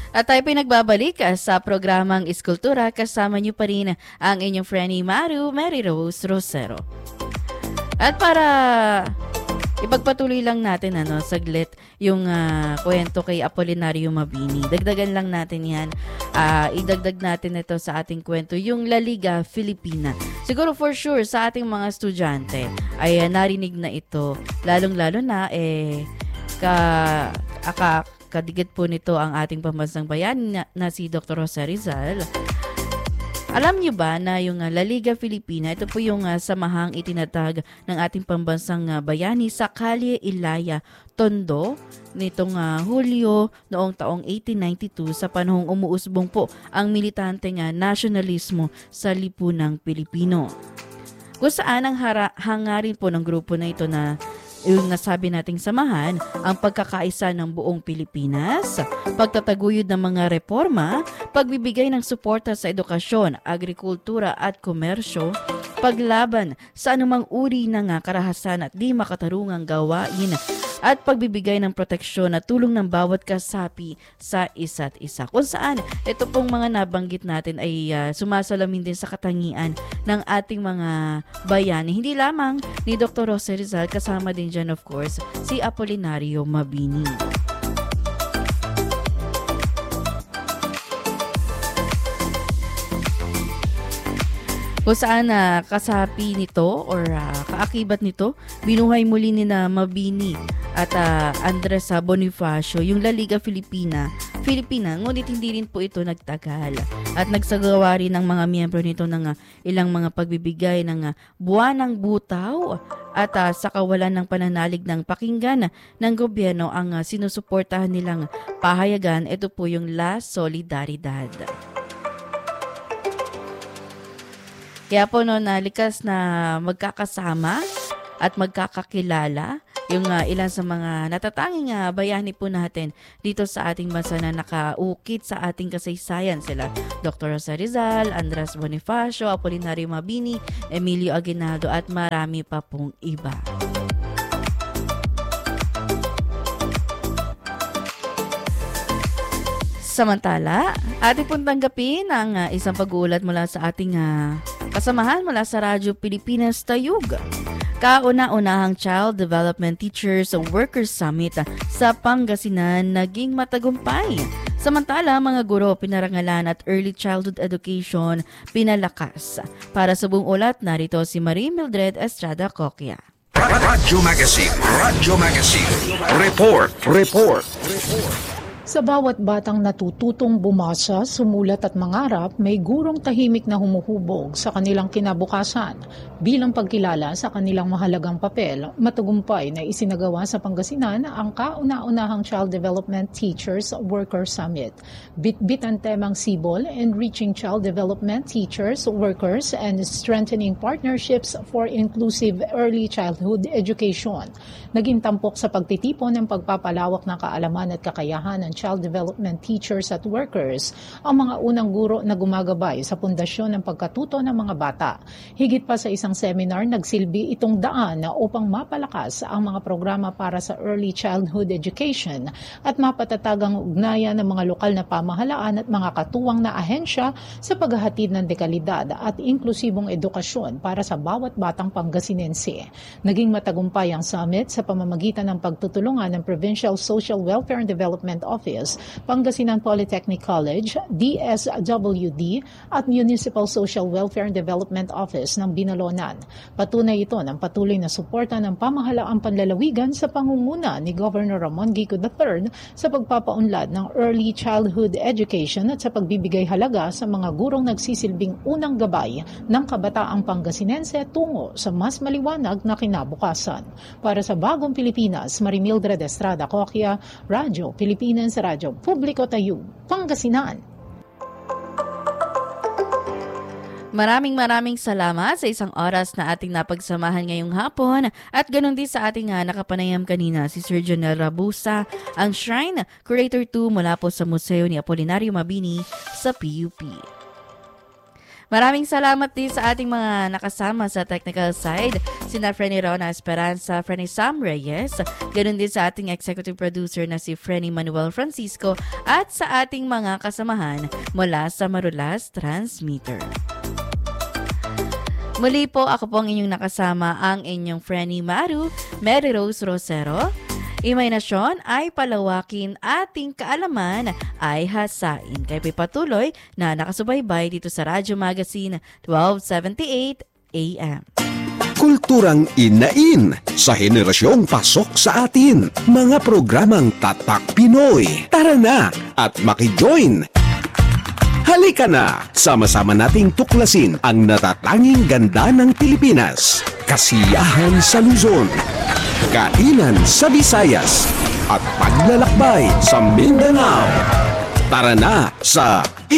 At tayo pinagbabalik sa programang Iskultura. Kasama niyo pa rin ang inyong friendly Mary Rose Rosero. At para ipagpatuloy lang natin saglit yung kwento kay Apolinario Mabini. Dagdagan lang natin yan. Idagdag natin ito sa ating kwento, yung La Liga Filipina. Siguro for sure sa ating mga estudyante ay narinig na ito. Lalong-lalo na kadigit po nito ang ating pambansang bayan na si Dr. Jose Rizal. Alam niyo ba na yung La Liga Filipina, ito po yung samahang itinatag ng ating pambansang bayani sa Kalye Ilaya, Tondo, nitong Hulyo noong taong 1892 sa panahong umuusbong po ang militanteng nasyonalismo sa lipunang Pilipino. Kung saan ang hangarin po ng grupo na ito na yung nasabi nating samahan, ang pagkakaisa ng buong Pilipinas, pagtataguyod ng mga reforma, pagbibigay ng suporta sa edukasyon, agrikultura at komersyo, paglaban sa anumang uri ng karahasan at di makatarungang gawain, at pagbibigay ng proteksyon at tulong ng bawat kasapi sa isa't isa. Kung saan ito pong mga nabanggit natin ay sumasalamin din sa katangian ng ating mga bayani. Hindi lamang ni Dr. Jose Rizal, kasama din dyan of course si Apolinario Mabini. Kung saan kasapi nito or kaakibat nito, binuhay muli ni na Mabini at Andres Bonifacio yung La Liga Filipina, ngunit hindi rin po ito nagtagal. At nagsagawa rin ng mga miyembro nito ng ilang mga pagbibigay ng buwanang butaw at sa kawalan ng pananalig ng pakinggan ng gobyerno ang sinusuportahan nilang pahayagan. Ito po yung La Solidaridad. Kaya po likas na magkakasama at magkakakilala yung ilan sa mga natatanging bayani po natin dito sa ating bansa na nakaukit sa ating kasaysayan. Sila Dr. Jose Rizal, Andres Bonifacio, Apolinario Mabini, Emilio Aguinaldo at marami pa pong iba. Samantala, ating pong tanggapin ang isang pag-uulat mula sa ating kasamahan mula sa Radyo Pilipinas Tayug. Kauna-unahang Child Development Teachers Workers Summit sa Pangasinan naging matagumpay. Samantala, mga guro pinarangalan at early childhood education pinalakas. Para sa buong ulat, narito si Marie Mildred Estrada Coquia. Radyo Magazine. Report. Sa bawat batang natututong bumasa, sumulat at mangarap, may gurong tahimik na humuhubog sa kanilang kinabukasan. Bilang pagkilala sa kanilang mahalagang papel, matagumpay na isinagawa sa Pangasinan ang kauna-unahang Child Development Teachers Workers Summit. Bitbit ang temang Sibol, Enriching Child Development Teachers, Workers, and Strengthening Partnerships for Inclusive Early Childhood Education. Naging tampok sa pagtitipon ng pagpapalawak ng kaalaman at kakayahan ng child development teachers at workers, ang mga unang guro na gumagabay sa pundasyon ng pagkatuto ng mga bata. Higit pa sa isang seminar, nagsilbi itong daan upang mapalakas ang mga programa para sa early childhood education at mapatatag ang ugnayan ng mga lokal na pamahalaan at mga katuwang na ahensya sa paghahatid ng dekalidad at inklusibong edukasyon para sa bawat batang Pangasinense. Naging matagumpay ang summit sa pamamagitan ng pagtutulungan ng Provincial Social Welfare and Development Office, Pangasinan Polytechnic College, DSWD at Municipal Social Welfare and Development Office ng Binalonan. Patunay ito ng patuloy na suporta ng pamahalaang panlalawigan sa pangunguna ni Governor Ramon Gico III sa pagpapaunlad ng early childhood education at sa pagbibigay halaga sa mga gurong nagsisilbing unang gabay ng kabataang Pangasinense tungo sa mas maliwanag na kinabukasan. Para sa Bagong Pilipinas, Marie Mildred Estrada Coquia, Radyo Pilipinas, Radyo Publiko Tayug, Pangasinan. Maraming salamat sa isang oras na ating napagsamahan ngayong hapon at ganun din sa ating nakapanayam kanina si Sir Jonel Rabusa, ang Shrine Curator 2 mula po sa Museo ni Apolinario Mabini sa PUP. Maraming salamat din sa ating mga nakasama sa technical side, sina Frenny Rona Esperanza, Frenny Sam Reyes, ganun din sa ating executive producer na si Frenny Manuel Francisco at sa ating mga kasamahan mula sa Marulas Transmitter. Muli po, ako po ang inyong nakasama, ang inyong Frenny Maru, Mary Rose Rosero. Imahinasyon ay palawakin, ating kaalaman ay hasain. Kaya patuloy na nakasubaybay dito sa Radyo Magazine 1278 AM. Kulturang inain sa henerasyong pasok sa atin. Mga programang Tatak Pinoy. Tara na at makijoin! Halika na! Sama-sama nating tuklasin ang natatanging ganda ng Pilipinas. Kasiyahan sa Luzon, kainan sa Visayas, at paglalakbay sa Mindanao. Tara na sa